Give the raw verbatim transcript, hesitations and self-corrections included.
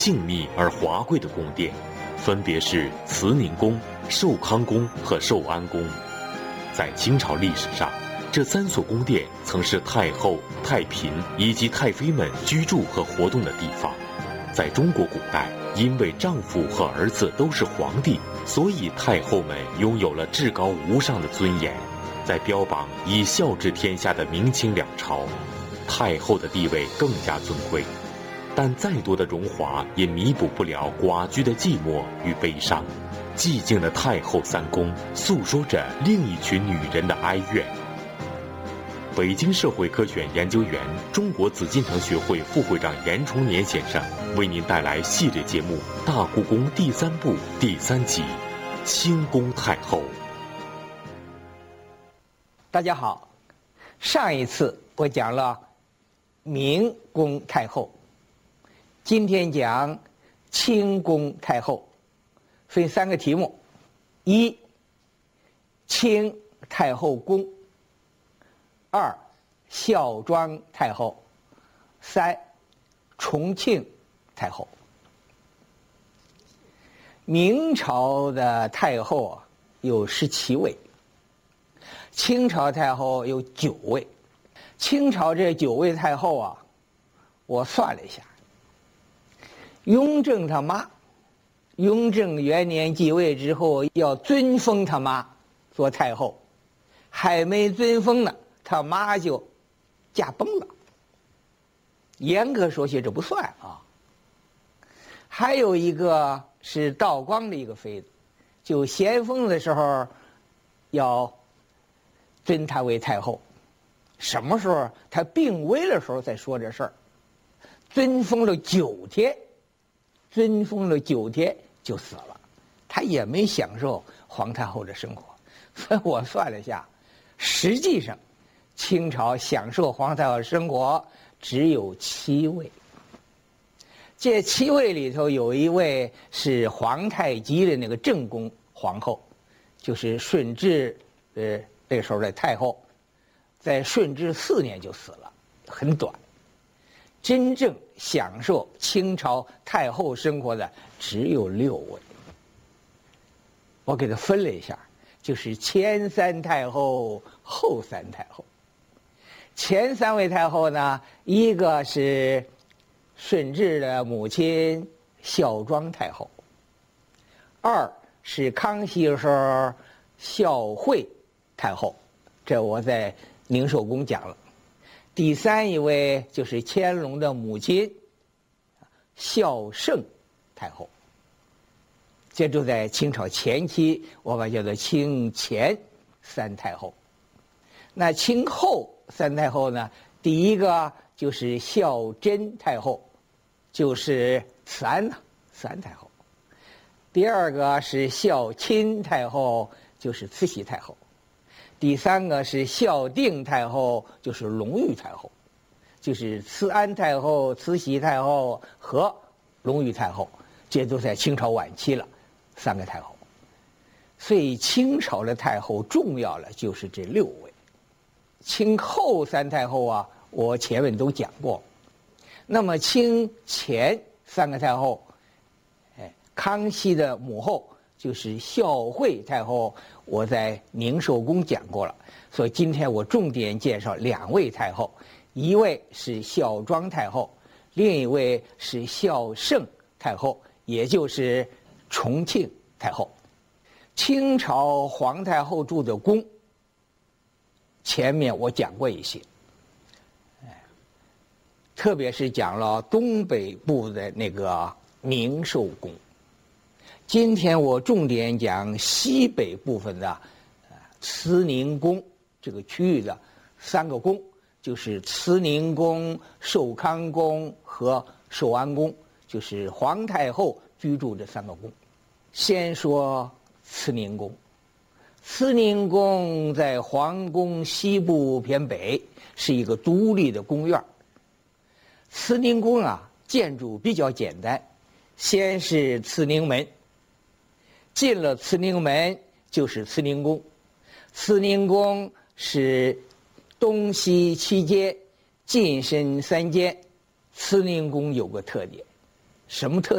静谧而华贵的宫殿，分别是慈宁宫、寿康宫和寿安宫。在清朝历史上，这三所宫殿曾是太后、太嫔以及太妃们居住和活动的地方。在中国古代，因为丈夫和儿子都是皇帝，所以太后们拥有了至高无上的尊严。在标榜以孝治天下的明清两朝，太后的地位更加尊贵。但再多的荣华也弥补不了寡居的寂寞与悲伤。寂静的太后三宫诉说着另一群女人的哀怨。北京社会科学院研究员、中国紫禁城学会副会长严崇年先生为您带来系列节目《大故宫》第三部第三集《清宫太后》。 大家好，上一次我讲了明宫太后，今天讲清宫太后，分三个题目：一、清太后宫；二、孝庄太后；三、重庆太后。明朝的太后啊有十七位，清朝太后有九位。清朝这九位太后啊，我算了一下，雍正他妈，雍正元年继位之后要尊封他妈做太后，还没尊封呢，他妈就驾崩了。严格说起这不算啊。还有一个是道光的一个妃子，就咸丰的时候要尊她为太后，什么时候她病危的时候再说这事儿。尊封了九天，尊封了九天就死了，她也没享受皇太后的生活。所以我算了一下，实际上清朝享受皇太后生活只有七位。这七位里头有一位是皇太极的那个正宫皇后，就是顺治呃那时候的太后，在顺治四年就死了，很短。真正享受清朝太后生活的只有六位。我给它分了一下，就是前三太后、后三太后。前三位太后呢，一个是顺治的母亲孝庄太后，二是康熙的时候孝惠太后，这我在宁寿宫讲了。第三一位就是乾隆的母亲孝圣太后，这就在清朝前期，我把它叫做清前三太后。那清后三太后呢，第一个就是孝贞太后，就是慈安呐，慈安太后。第二个是孝钦太后，就是慈禧太后。第三个是孝定太后，就是隆裕太后，就是慈安太后、慈禧太后和隆裕太后，这都在清朝晚期了，三个太后。所以清朝的太后重要了就是这六位。清后三太后啊，我前面都讲过。那么清前三个太后，哎，康熙的母后就是孝惠太后，我在宁寿宫讲过了，所以今天我重点介绍两位太后，一位是孝庄太后，另一位是孝圣太后，也就是重庆太后。清朝皇太后住的宫，前面我讲过一些，特别是讲了东北部的那个宁寿宫。今天我重点讲西北部分的呃慈宁宫这个区域的三个宫，就是慈宁宫、寿康宫和寿安宫，就是皇太后居住这三个宫。先说慈宁宫。慈宁宫在皇宫西部偏北，是一个独立的宫院。慈宁宫啊，建筑比较简单，先是慈宁门，进了慈宁门就是慈宁宫。慈宁宫是东西七间，进深三间。慈宁宫有个特点，什么特